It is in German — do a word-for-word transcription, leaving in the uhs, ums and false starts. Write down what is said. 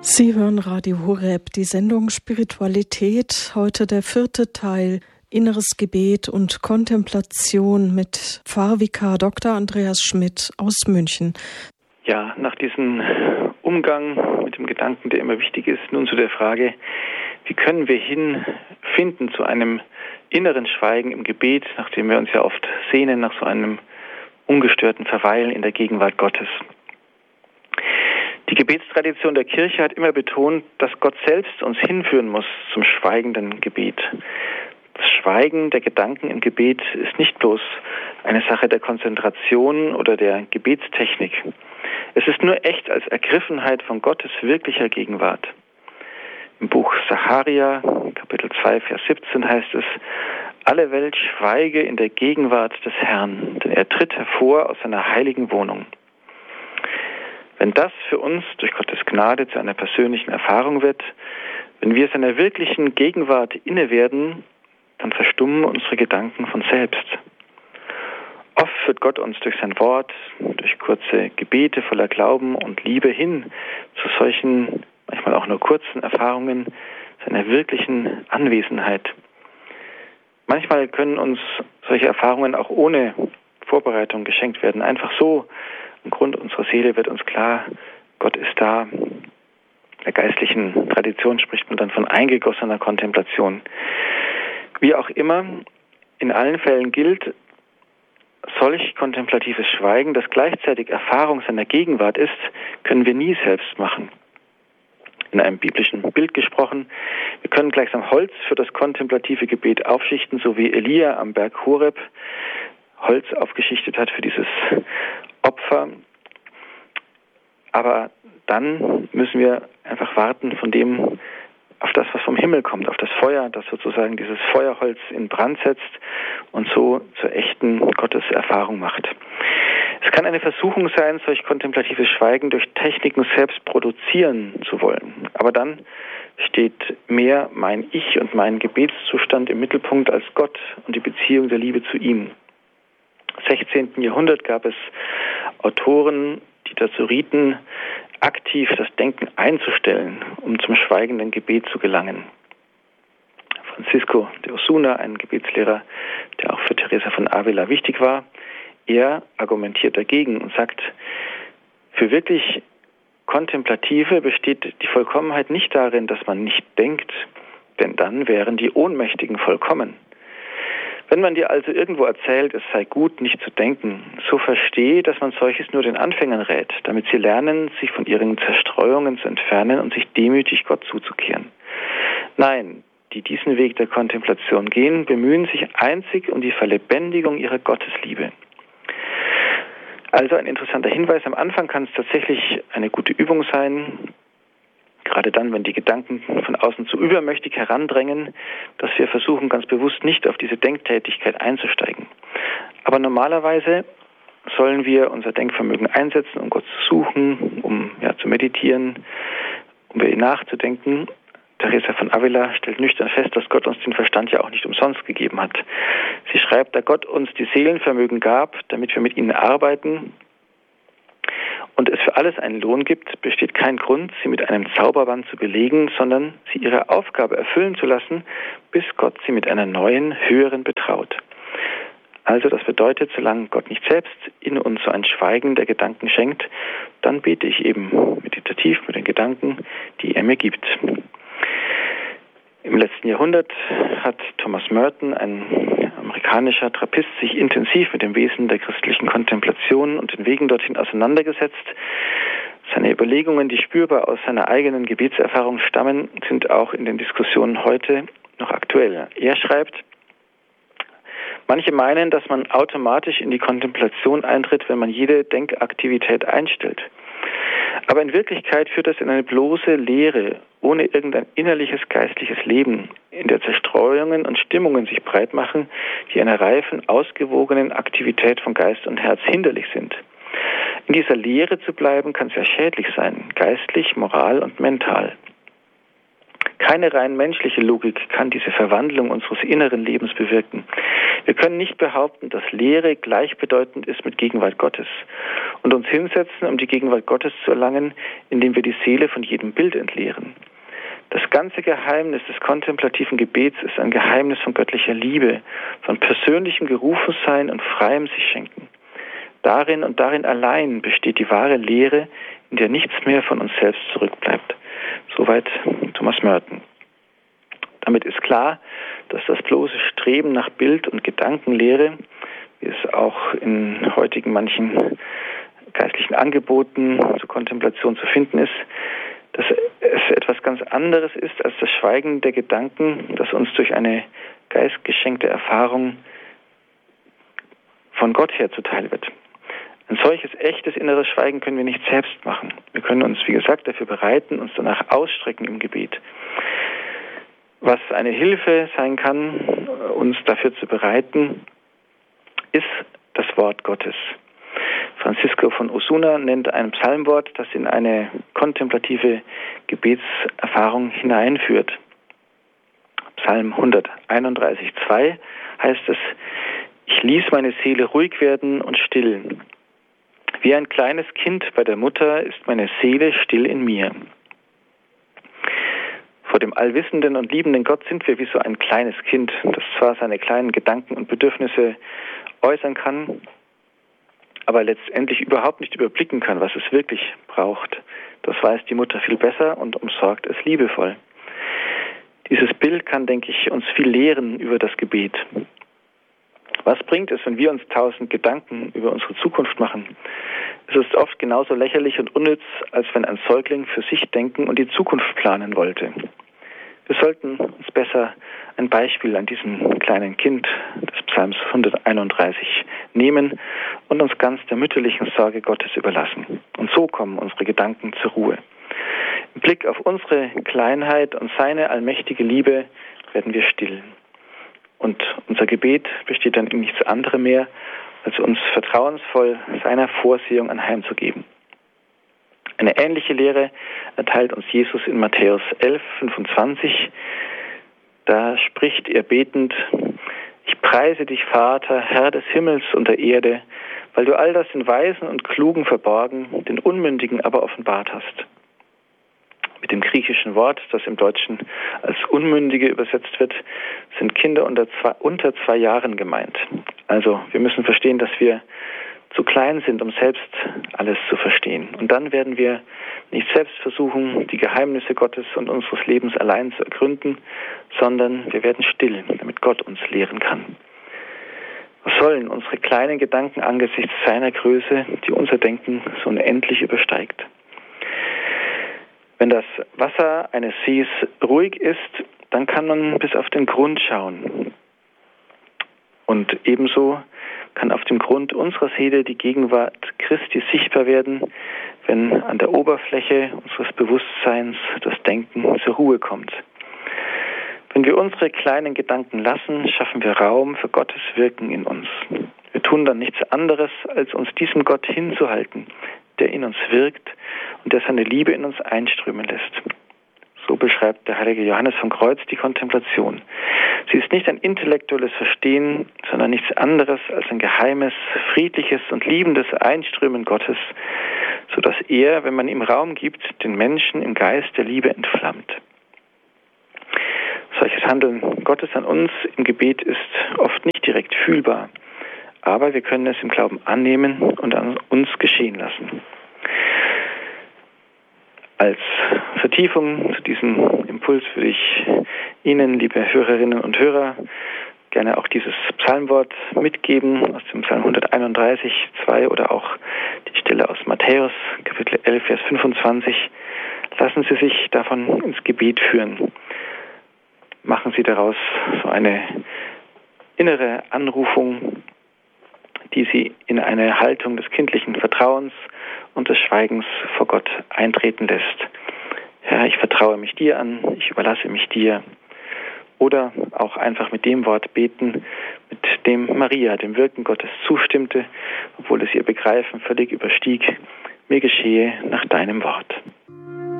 Sie hören Radio Horeb, die Sendung Spiritualität, heute der vierte Teil, Inneres Gebet und Kontemplation mit Pfarrvikar Doktor Andreas Schmidt aus München. Ja, nach diesem Umgang mit dem Gedanken, der immer wichtig ist, nun zu der Frage, wie können wir hinfinden zu einem inneren Schweigen im Gebet, nachdem wir uns ja oft sehnen nach so einem ungestörten Verweilen in der Gegenwart Gottes. Die Gebetstradition der Kirche hat immer betont, dass Gott selbst uns hinführen muss zum schweigenden Gebet. Das Schweigen der Gedanken im Gebet ist nicht bloß eine Sache der Konzentration oder der Gebetstechnik. Es ist nur echt als Ergriffenheit von Gottes wirklicher Gegenwart. Im Buch Sacharja, Kapitel zwei, Vers siebzehn heißt es, alle Welt schweige in der Gegenwart des Herrn, denn er tritt hervor aus seiner heiligen Wohnung. Wenn das für uns durch Gottes Gnade zu einer persönlichen Erfahrung wird, wenn wir seiner wirklichen Gegenwart inne werden, dann verstummen unsere Gedanken von selbst. Oft führt Gott uns durch sein Wort, durch kurze Gebete voller Glauben und Liebe hin zu solchen, manchmal auch nur kurzen Erfahrungen seiner wirklichen Anwesenheit. Manchmal können uns solche Erfahrungen auch ohne Vorbereitung geschenkt werden. Einfach so, im Grund unserer Seele wird uns klar, Gott ist da. In der geistlichen Tradition spricht man dann von eingegossener Kontemplation. Wie auch immer, in allen Fällen gilt, solch kontemplatives Schweigen, das gleichzeitig Erfahrung seiner Gegenwart ist, können wir nie selbst machen. In einem biblischen Bild gesprochen, wir können gleichsam Holz für das kontemplative Gebet aufschichten, so wie Elia am Berg Horeb Holz aufgeschichtet hat für dieses Opfer. Aber dann müssen wir einfach warten von dem, auf das, was vom Himmel kommt, auf das Feuer, das sozusagen dieses Feuerholz in Brand setzt und so zur echten Gotteserfahrung macht. Es kann eine Versuchung sein, solch kontemplatives Schweigen durch Techniken selbst produzieren zu wollen. Aber dann steht mehr mein Ich und mein Gebetszustand im Mittelpunkt als Gott und die Beziehung der Liebe zu ihm. Im sechzehnten Jahrhundert gab es Autoren, die dazu rieten, aktiv das Denken einzustellen, um zum schweigenden Gebet zu gelangen. Francisco de Osuna, ein Gebetslehrer, der auch für Teresa von Avila wichtig war, er argumentiert dagegen und sagt, für wirklich Kontemplative besteht die Vollkommenheit nicht darin, dass man nicht denkt, denn dann wären die Ohnmächtigen vollkommen. Wenn man dir also irgendwo erzählt, es sei gut, nicht zu denken, so verstehe, dass man solches nur den Anfängern rät, damit sie lernen, sich von ihren Zerstreuungen zu entfernen und sich demütig Gott zuzukehren. Nein, die diesen Weg der Kontemplation gehen, bemühen sich einzig um die Verlebendigung ihrer Gottesliebe. Also ein interessanter Hinweis, am Anfang kann es tatsächlich eine gute Übung sein, gerade dann, wenn die Gedanken von außen zu übermächtig herandrängen, dass wir versuchen, ganz bewusst nicht auf diese Denktätigkeit einzusteigen. Aber normalerweise sollen wir unser Denkvermögen einsetzen, um Gott zu suchen, um ja, zu meditieren, um über ihn nachzudenken. Teresa von Avila stellt nüchtern fest, dass Gott uns den Verstand ja auch nicht umsonst gegeben hat. Sie schreibt, da Gott uns die Seelenvermögen gab, damit wir mit ihnen arbeiten, und es für alles einen Lohn gibt, besteht kein Grund, sie mit einem Zauberband zu belegen, sondern sie ihre Aufgabe erfüllen zu lassen, bis Gott sie mit einer neuen, höheren betraut. Also das bedeutet, solange Gott nicht selbst in uns so ein Schweigen der Gedanken schenkt, dann bete ich eben meditativ mit den Gedanken, die er mir gibt. Im letzten Jahrhundert hat Thomas Merton, ein amerikanischer Trappist, sich intensiv mit dem Wesen der christlichen Kontemplation und den Wegen dorthin auseinandergesetzt. Seine Überlegungen, die spürbar aus seiner eigenen Gebetserfahrung stammen, sind auch in den Diskussionen heute noch aktuell. Er schreibt, manche meinen, dass man automatisch in die Kontemplation eintritt, wenn man jede Denkaktivität einstellt. Aber in Wirklichkeit führt das in eine bloße Leere, ohne irgendein innerliches geistliches Leben, in der Zerstreuungen und Stimmungen sich breit machen, die einer reifen, ausgewogenen Aktivität von Geist und Herz hinderlich sind. In dieser Leere zu bleiben, kann sehr schädlich sein, geistlich, moral und mental. Keine rein menschliche Logik kann diese Verwandlung unseres inneren Lebens bewirken. Wir können nicht behaupten, dass Lehre gleichbedeutend ist mit Gegenwart Gottes und uns hinsetzen, um die Gegenwart Gottes zu erlangen, indem wir die Seele von jedem Bild entleeren. Das ganze Geheimnis des kontemplativen Gebets ist ein Geheimnis von göttlicher Liebe, von persönlichem Gerufensein und freiem Sichschenken. Darin und darin allein besteht die wahre Lehre, in der nichts mehr von uns selbst zurückbleibt. Soweit Thomas Merton. Damit ist klar, dass das bloße Streben nach Bild- und Gedankenlehre, wie es auch in heutigen manchen geistlichen Angeboten zur Kontemplation zu finden ist, dass es etwas ganz anderes ist als das Schweigen der Gedanken, das uns durch eine geistgeschenkte Erfahrung von Gott her zuteil wird. Ein solches echtes inneres Schweigen können wir nicht selbst machen. Wir können uns, wie gesagt, dafür bereiten, uns danach ausstrecken im Gebet. Was eine Hilfe sein kann, uns dafür zu bereiten, ist das Wort Gottes. Francisco von Osuna nennt ein Psalmwort, das in eine kontemplative Gebetserfahrung hineinführt. Psalm hunderteinunddreißig, zwei heißt es: Ich ließ meine Seele ruhig werden und still. Wie ein kleines Kind bei der Mutter ist meine Seele still in mir. Vor dem allwissenden und liebenden Gott sind wir wie so ein kleines Kind, das zwar seine kleinen Gedanken und Bedürfnisse äußern kann, aber letztendlich überhaupt nicht überblicken kann, was es wirklich braucht. Das weiß die Mutter viel besser und umsorgt es liebevoll. Dieses Bild kann, denke ich, uns viel lehren über das Gebet. Was bringt es, wenn wir uns tausend Gedanken über unsere Zukunft machen? Es ist oft genauso lächerlich und unnütz, als wenn ein Säugling für sich denken und die Zukunft planen wollte. Wir sollten uns besser ein Beispiel an diesem kleinen Kind des Psalms hunderteinunddreißig nehmen und uns ganz der mütterlichen Sorge Gottes überlassen. Und so kommen unsere Gedanken zur Ruhe. Im Blick auf unsere Kleinheit und seine allmächtige Liebe werden wir still. Und unser Gebet besteht dann in nichts anderem mehr, als uns vertrauensvoll seiner Vorsehung anheimzugeben. Eine ähnliche Lehre erteilt uns Jesus in Matthäus elf, fünfundzwanzig. Da spricht er betend: Ich preise dich, Vater, Herr des Himmels und der Erde, weil du all das den Weisen und Klugen verborgen, den Unmündigen aber offenbart hast. Mit dem griechischen Wort, das im Deutschen als Unmündige übersetzt wird, sind Kinder unter zwei, unter zwei Jahren gemeint. Also wir müssen verstehen, dass wir zu klein sind, um selbst alles zu verstehen. Und dann werden wir nicht selbst versuchen, die Geheimnisse Gottes und unseres Lebens allein zu ergründen, sondern wir werden still, damit Gott uns lehren kann. Was sollen unsere kleinen Gedanken angesichts seiner Größe, die unser Denken so unendlich übersteigt? Wenn das Wasser eines Sees ruhig ist, dann kann man bis auf den Grund schauen. Und ebenso kann auf dem Grund unserer Seele die Gegenwart Christi sichtbar werden, wenn an der Oberfläche unseres Bewusstseins das Denken zur Ruhe kommt. Wenn wir unsere kleinen Gedanken lassen, schaffen wir Raum für Gottes Wirken in uns. Wir tun dann nichts anderes, als uns diesem Gott hinzuhalten, der in uns wirkt und der seine Liebe in uns einströmen lässt. So beschreibt der heilige Johannes vom Kreuz die Kontemplation. Sie ist nicht ein intellektuelles Verstehen, sondern nichts anderes als ein geheimes, friedliches und liebendes Einströmen Gottes, sodass er, wenn man ihm Raum gibt, den Menschen im Geist der Liebe entflammt. Solches Handeln Gottes an uns im Gebet ist oft nicht direkt fühlbar, aber wir können es im Glauben annehmen und an uns geschehen lassen. Als Vertiefung zu diesem Impuls würde ich Ihnen, liebe Hörerinnen und Hörer, gerne auch dieses Psalmwort mitgeben aus dem Psalm hunderteinunddreißig, zwei oder auch die Stelle aus Matthäus, Kapitel elf, Vers fünfundzwanzig. Lassen Sie sich davon ins Gebet führen. Machen Sie daraus so eine innere Anrufung, die Sie in eine Haltung des kindlichen Vertrauens und des Schweigens vor Gott eintreten lässt. Herr, ich vertraue mich dir an, ich überlasse mich dir. Oder auch einfach mit dem Wort beten, mit dem Maria dem Wirken Gottes zustimmte, obwohl es ihr Begreifen völlig überstieg. Mir geschehe nach deinem Wort.